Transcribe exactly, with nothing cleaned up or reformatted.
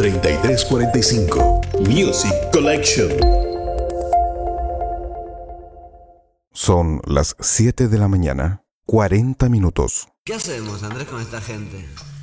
treinta y tres cuarenta y cinco. Music Collection. Son las siete de la mañana, cuarenta minutos. ¿Qué hacemos, Andrés, con esta gente?